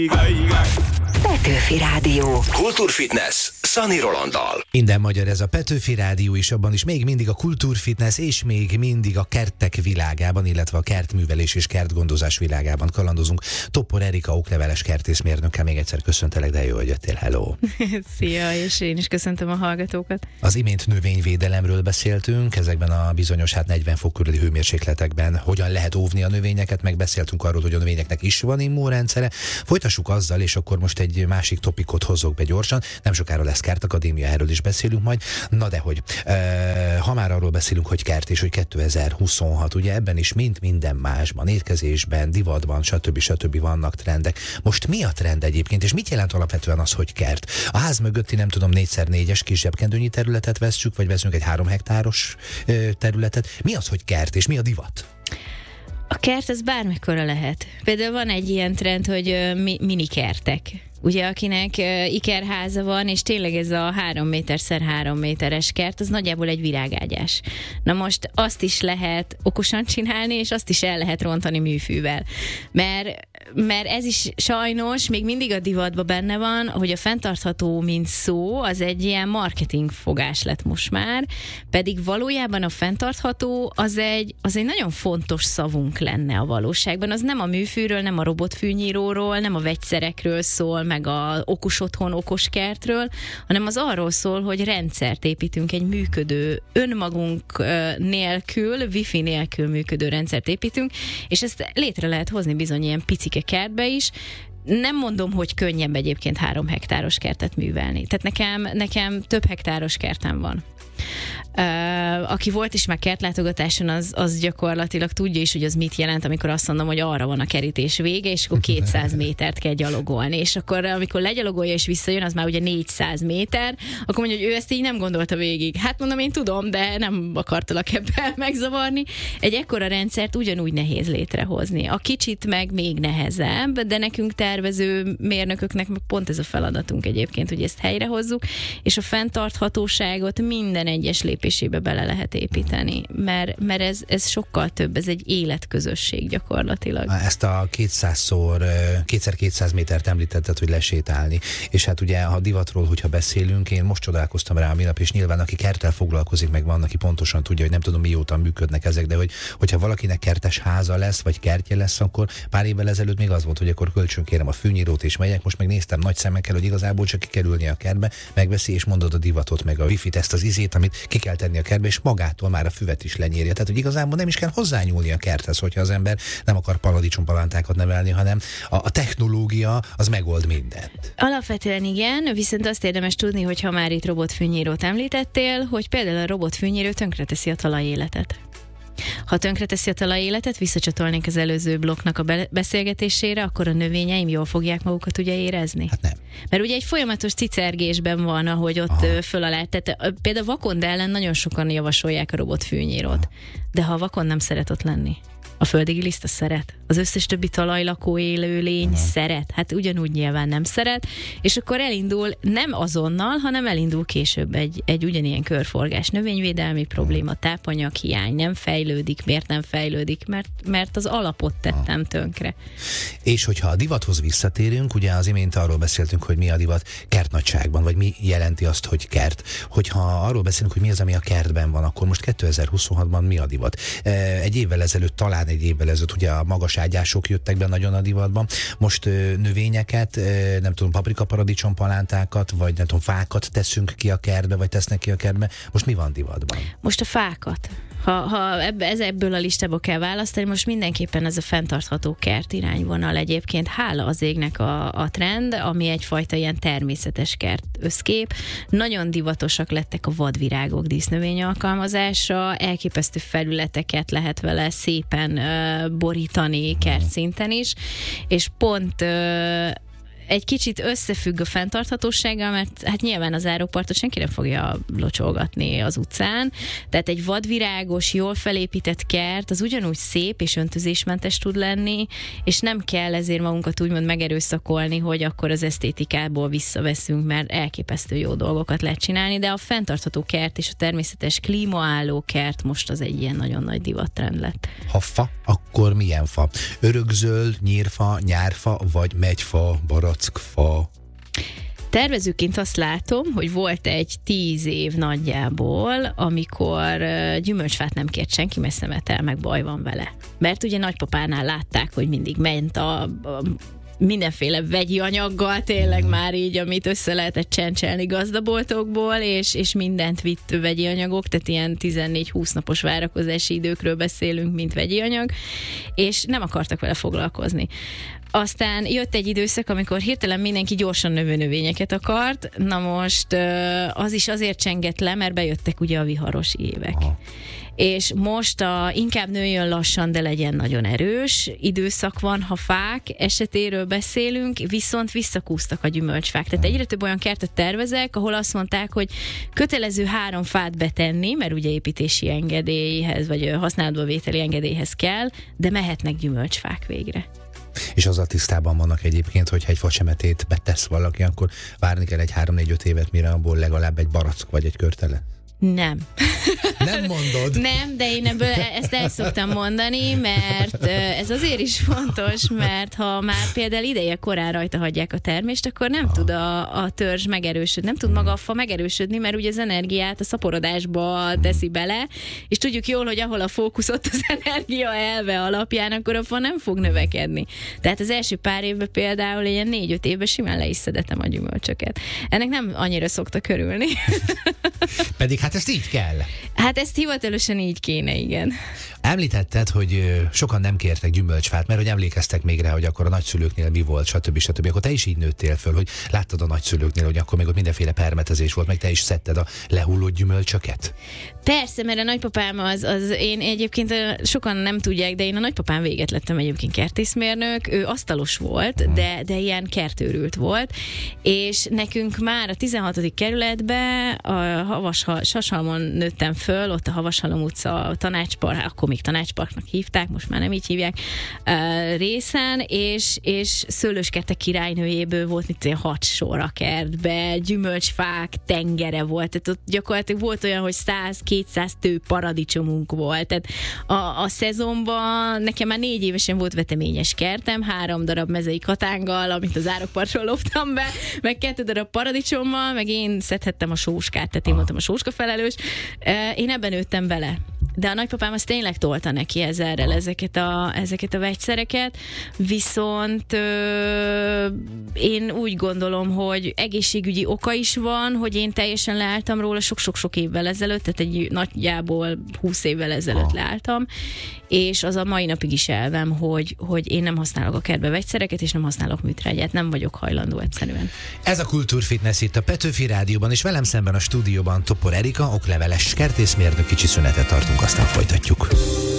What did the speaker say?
Petőfi Rádió. Kultúrfitness Szani Rolanddal. Minden magyar ez a Petőfi Rádió, és abban is még mindig a kultúrfitness, és még mindig a kertek világában, illetve a kertművelés és kertgondozás világában kalandozunk. Topor Erika okleveles kertészmérnökkel még egyszer köszöntelek, de jó, hogy jöttél. Hello! Szia, és én is köszöntöm a hallgatókat. Az imént növényvédelemről beszéltünk, ezekben a bizonyos 40 fok körüli hőmérsékletekben hogyan lehet óvni a növényeket, meg beszéltünk arról, hogy a növényeknek is van immunrendszere. Folytassuk azzal, és akkor most egy másik topikot hozzuk be gyorsan. Nem sokára lesz Kertakadémia, erről is beszélünk majd. Na de hogy, ha már arról beszélünk, hogy kert, és hogy 2026, ugye ebben is minden másban, étkezésben, divatban, stb. Vannak trendek. Most mi a trend egyébként, és mit jelent alapvetően az, hogy kert? A ház mögötti, nem tudom, 4x4-es kis zsebkendőnyi területet vesszük, vagy veszünk egy 3 hektáros területet. Mi az, hogy kert, és mi a divat? A kert az bármekkora lehet. Például van egy ilyen trend, hogy minikertek. Ugye, akinek ikerháza van, és tényleg ez a 3 méter x 3 méteres kert, az nagyjából egy virágágyás. Na most azt is lehet okosan csinálni, és azt is el lehet rontani műfűvel. Mert ez is sajnos még mindig a divatban benne van, hogy a fenntartható, mint szó, az egy ilyen marketing fogás lett most már, pedig valójában a fenntartható az egy nagyon fontos szavunk lenne a valóságban. Az nem a műfűről, nem a robotfűnyíróról, nem a vegyszerekről szól, meg a okos otthon, okos kertről, hanem az arról szól, hogy rendszert építünk, egy működő, önmagunk nélkül, wifi nélkül működő rendszert építünk, és ezt létre lehet hozni bizony ilyen picike kertbe is. Nem mondom, hogy könnyebb egyébként 3 hektáros kertet művelni. Tehát nekem több hektáros kertem van. Aki volt is már kertlátogatáson, az gyakorlatilag tudja is, hogy az mit jelent, amikor azt mondom, hogy arra van a kerítés vége, és akkor 200 métert kell gyalogolni. És akkor, amikor legyalogolja és visszajön, az már ugye 400 méter, akkor mondja, hogy ő ezt így nem gondolta végig. Hát mondom, én tudom, de nem akartalak ebben megzavarni. Egy ekkora rendszert ugyanúgy nehéz létrehozni. A kicsit meg még nehezebb, de nekünk tervező mérnököknek pont ez a feladatunk egyébként, hogy ezt helyrehozzuk, és a fenntarthatóságot minden egyes lépésébe bele lehet építeni, mert ez sokkal több, ez egy életközösség gyakorlatilag. Ezt a 200x200 métert említetted, hogy lesétálni, és hát ugye a divatról, hogyha beszélünk, én most csodálkoztam rá a minap, és nyilván aki kerttel foglalkozik, meg van, aki pontosan tudja, hogy nem tudom mióta működnek ezek, de hogyha valakinek kertes háza lesz, vagy kertje lesz, akkor pár évvel ezelőtt még az volt, hogy akkor kölcsönkérem a fűnyírót és megyek, most meg néztem nagy szemekkel, hogy igazából csak kikerülni a kertbe, megveszi és mondod a divatot, meg a wifi-t, ezt az izét, amit ki kell tenni a kertbe, és magától már a füvet is lenyírja. Tehát, hogy igazából nem is kell hozzányúlni a kerthez, hogyha az ember nem akar paradicsompalántákat nevelni, hanem a technológia az megold mindent. Alapvetően igen, viszont azt érdemes tudni, hogy ha már itt robotfűnyírót említettél, hogy például a robotfűnyíró tönkreteszi a talajéletet. Ha tönkreteszi a talajéletet, visszacsatolnék az előző blokknak a beszélgetésére, akkor a növényeim jól fogják magukat ugye érezni? Hát nem. Mert ugye egy folyamatos cicergésben van, ahogy ott föl alá. Tehát például vakond ellen nagyon sokan javasolják a robotfűnyírót. De ha a vakond nem szeret ott lenni, a földi giliszta szeret, az összes többi talajlakó élőlény szeret, hát ugyanúgy nyilván nem szeret, és akkor elindul nem azonnal, hanem elindul később egy ugyanilyen körforgás, növényvédelmi probléma, tápanyaghiány, nem fejlődik, miért nem fejlődik, mert az alapot tettem tönkre. És hogyha a divathoz visszatérünk, ugye az imént arról beszéltünk, hogy mi a divat kertnagyságban, vagy mi jelenti azt, hogy kert. Hogyha arról beszélünk, hogy mi az, ami a kertben van, akkor most 2026-ban mi a divat? Egy évvel ezelőtt, talán egy évvel ezelőtt ugye a magas ágyások jöttek be nagyon a divatban. Most növényeket, nem tudom, paprika, paradicsom, palántákat, vagy nem tudom, fákat teszünk ki a kertbe, vagy tesznek ki a kertbe. Most mi van divatban? Most a fákat. Ha ebből a listából kell választani, most mindenképpen ez a fenntartható kert irányvonal egyébként. Hála az égnek a trend, ami egyfajta ilyen természetes kert összkép. Nagyon divatosak lettek a vadvirágok dísznövény alkalmazásra, elképesztő felületeket lehet vele szépen borítani kertszinten is, és pont egy kicsit összefügg a fenntarthatósággal, mert hát nyilván az árokpartot senki nem fogja locsolgatni az utcán, tehát egy vadvirágos, jól felépített kert az ugyanúgy szép és öntözésmentes tud lenni, és nem kell ezért magunkat úgymond megerőszakolni, hogy akkor az esztétikából visszaveszünk, mert elképesztő jó dolgokat lehet csinálni, de a fenntartható kert és a természetes klímaálló kert most az egy ilyen nagyon nagy divattrend lett. Ha fa, akkor milyen fa? Örökzöld, nyírfa, nyárfa, vagy megyfa, barackfa? Tervezőként azt látom, hogy volt egy 10 év nagyjából, amikor gyümölcsfát nem kért senki, mert szemetel, meg baj van vele. Mert ugye nagypapánál látták, hogy mindig ment a mindenféle vegyi anyaggal, tényleg már így, amit össze lehetett csencselni gazdaboltokból, és mindent vitt vegyi anyagok, tehát ilyen 14-20 napos várakozási időkről beszélünk, mint vegyi anyag, és nem akartak vele foglalkozni. Aztán jött egy időszak, amikor hirtelen mindenki gyorsan növő növényeket akart, na most az is azért csengett le, mert bejöttek ugye a viharos évek. Aha. És most inkább nőjön lassan, de legyen nagyon erős időszak van, ha fák esetéről beszélünk, viszont visszakúztak a gyümölcsfák. Tehát egyre több olyan kertet tervezek, ahol azt mondták, hogy kötelező 3 fát betenni, mert ugye építési engedélyhez, vagy használatba vételi engedélyhez kell, de mehetnek gyümölcsfák végre. És azzal tisztában vannak egyébként, hogyha egy facsemetét betesz valaki, akkor várni kell egy 3-4-5 évet, mire abból legalább egy barack vagy egy körtele? Nem. Nem mondod? Nem, de én ebből ezt el szoktam mondani, mert ez azért is fontos, mert ha már például ideje korán rajta hagyják a termést, akkor nem tud a törzs megerősödni, nem tud maga a fa megerősödni, mert ugye az energiát a szaporodásba teszi bele, és tudjuk jól, hogy ahol a fókusz ott az energia elve alapján, akkor a fa nem fog növekedni. Tehát az első pár évben például ilyen 4-5 évben simán le is szedetem a gyümölcsöket. Ennek nem annyira szoktak örülni. Pedig hát ezt így kell. Hát ezt hivatalosan így kéne, igen. Említetted, hogy sokan nem kértek gyümölcsfát, mert hogy emlékeztek még rá, hogy akkor a nagyszülőknél mi volt, stb. Akkor te is így nőttél föl, hogy láttad a nagyszülőknél, hogy akkor még ott mindenféle permetezés volt, meg te is szedted a lehullott gyümölcsöket? Persze, mert a nagypapám az én egyébként sokan nem tudják, de én a nagypapám véget lettem egyébként kertészmérnök, ő asztalos volt, de ilyen kertőrült volt, és nekünk már a 16. kerületben a Sashalmon nőttem föl, ott a Havashalom utca tanácspark, akkor még tanácsparknak hívták, most már nem így hívják, részen, és szőlőskertek királynőjéből volt mint 6 sor a kertbe, gyümölcsfák tengere volt, tehát ott gyakorlatilag volt olyan, hogy 100-200 tő paradicsomunk volt, tehát a szezonban nekem már 4 évesen volt veteményes kertem, 3 darab mezei katánggal, amit az árokpartról loptam be, meg 2 darab paradicsommal, meg én szedhettem a sóskát, tehát én voltam a sóska felelős. Én ebben nőttem bele. De a nagypapám az tényleg tolta neki ezerrel ezeket a vegyszereket, viszont én úgy gondolom, hogy egészségügyi oka is van, hogy én teljesen leálltam róla sok-sok évvel ezelőtt, tehát egy nagyjából 20 évvel ezelőtt leálltam, és az a mai napig is elvem, hogy én nem használok a kertbe vegyszereket, és nem használok műtrágyát, nem vagyok hajlandó egyszerűen. Ez a Kultúrfitness itt a Petőfi Rádióban, és velem szemben a stúdióban Topor Erika, okleveles kertészmérnök, kicsi szünetet tartunk, aztán folytatjuk.